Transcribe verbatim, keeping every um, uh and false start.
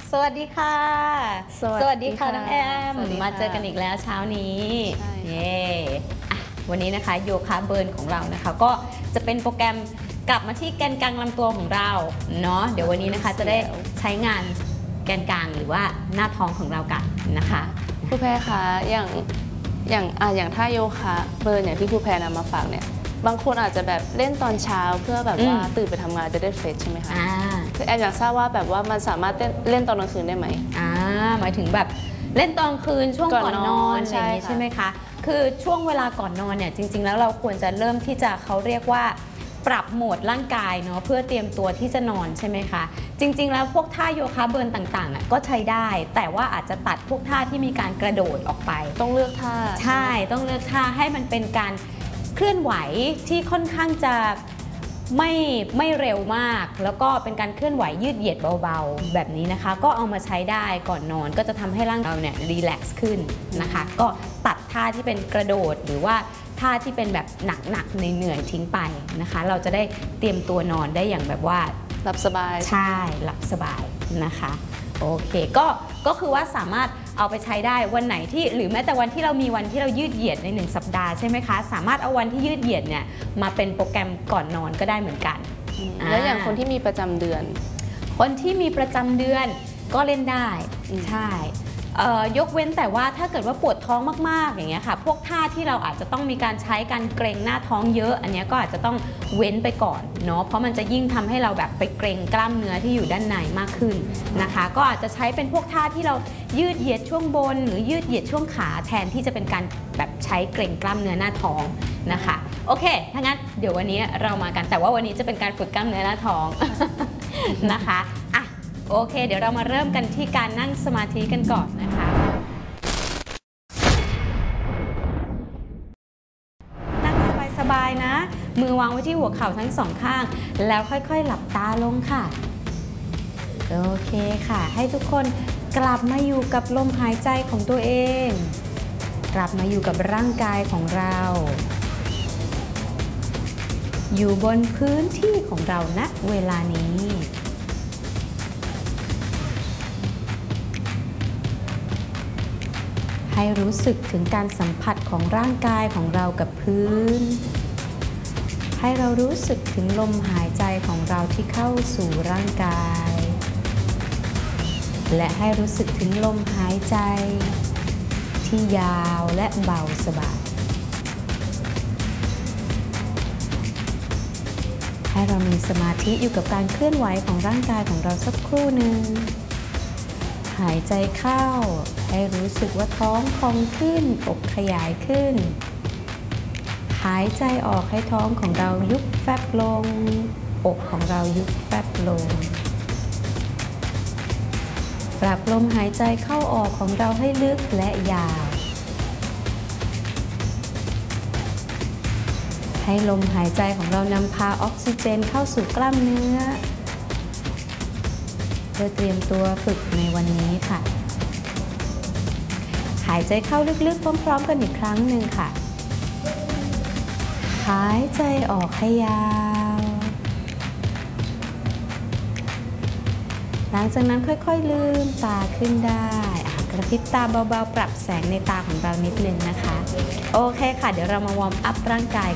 สวัสดีค่ะสวัสดีค่ะน้องแอมมาเจอกันอีกแล้วเช้านี้เย่วันนี้นะคะโยคะเบิร์นของเรานะคะก็จะเป็นโปรแกรมกลับมาที่แกนกลางลำตัวของเราเนาะเดี๋ยววันนี้นะคะจะได้ใช้งานแกนกลางหรือว่าหน้าท้องของเรากันนะคะครูแพรคะอย่างอย่างอ่ะอย่างท่าโยคะเบิร์นอย่างที่ครูแพรนำมาฝากเนี่ยบางคนอาจจะแบบเล่นตอนเช้าเพื่อแบบว่าตื่นไปทำงานจะได้เฟรชใช่ไหมคะคือแอมอยากทราบว่าแบบว่ามันสามารถเล่นตอนกลางคืนได้ไหมอ่าหมายถึงแบบเล่นตอนคืนช่วงก่อนนอนอะไรอย่างนี้ใช่ไหมคะคือช่วงเวลาก่อนนอนเนี่ยจริงๆแล้วเราควรจะเริ่มที่จะเขาเรียกว่าปรับโหมดร่างกายเนาะเพื่อเตรียมตัวที่จะนอนใช่ไหมคะจริงๆแล้วพวกท่าโยคะเบิร์นต่างๆก็ใช้ได้แต่ว่าอาจจะตัดพวกท่าที่มีการกระโดดออกไปต้องเลือกท่าใช่ต้องเลือกท่าให้มันเป็นการเคลื่อนไหวที่ค่อนข้างจะไม่ไม่เร็วมากแล้วก็เป็นการเคลื่อนไหวยืดเหยียดเบาๆแบบนี้นะคะก็เอามาใช้ได้ก่อนนอนก็จะทำให้ร่างกายเราเนี่ยรีแลกซ์ขึ้นนะคะก็ตัดท่าที่เป็นกระโดดหรือว่าท่าที่เป็นแบบหนักๆเหนื่อยๆทิ้งไปนะคะเราจะได้เตรียมตัวนอนได้อย่างแบบว่าหลับสบายใช่หลับสบายนะคะโอเคก็ก็คือว่าสามารถเอาไปใช้ได้วันไหนที่หรือแม้แต่วันที่เรามีวันที่เรายืดเหยียดในหนึ่งสัปดาห์ใช่ไหมคะสามารถเอาวันที่ยืดเหยียดเนี่ยมาเป็นโปรแกรมก่อนนอนก็ได้เหมือนกันแล้วอย่างคนที่มีประจำเดือนคนที่มีประจำเดือนก็เล่นได้ใช่ยกเว้นแต่ว่าถ้าเกิดว่าปวดท้องมากๆอย่างเงี้ยค่ะพวกท่าที่เราอาจจะต้องมีการใช้การเกร็งหน้าท้องเยอะอันนี้ก็อาจจะต้องเว้นไปก่อนเนาะเพราะมันจะยิ่งทำให้เราแบบไปเกร็งกล้ามเนื้อที่อยู่ด้านในมากขึ้นนะคะก็อาจจะใช้เป็นพวกท่าที่เรายืดเหยียดช่วงบนหรือยืดเหยียดช่วงขาแทนที่จะเป็นการแบบใช้เกร็งกล้ามเนื้อหน้าท้องนะคะโอเคถ้างั้นเดี๋ยววันนี้เรามากันแต่ว่าวันนี้จะเป็นการฝึกกล้ามเนื้อหน้าท้องนะคะอ่ะโอเคเดี๋ยวเรามาเริ่มกันที่การนั่งสมาธิกันก่อนนะคะนั่งสบายๆนะมือวางไว้ที่หัวเข่าทั้งสองข้างแล้วค่อยๆหลับตาลงค่ะโอเคค่ะให้ทุกคนกลับมาอยู่กับลมหายใจของตัวเองกลับมาอยู่กับร่างกายของเราอยู่บนพื้นที่ของเราณเวลานี้ให้รู้สึกถึงการสัมผัสของร่างกายของเรากับพื้นให้เรารู้สึกถึงลมหายใจของเราที่เข้าสู่ร่างกายและให้รู้สึกถึงลมหายใจที่ยาวและเบาสบายให้เรามีสมาธิอยู่กับการเคลื่อนไหวของร่างกายของเราสักครู่หนึ่งหายใจเข้าให้รู้สึกว่าท้องพองขึ้นอกขยายขึ้นหายใจออกให้ท้องของเรายุบแฟบลงอกของเรายุบแฟบลงปรับลมหายใจเข้าออกของเราให้ลึกและยาวให้ลมหายใจของเรานำพาออกซิเจนเข้าสู่กล้ามเนื้อเพื่อเตรียมตัวฝึกในวันนี้ค่ะหายใจเข้าลึกๆพร้อมๆกันอีกครั้งหนึ่งค่ะหายใจออกให้ยาวหลังจากนั้นค่อยๆลืมตาขึ้นได้กระพริบตาเบาๆปรับแสงในตาของเรานิดนึงนะคะโอเคค่ะเดี๋ยวเรามาวอร์มอัพร่างกาย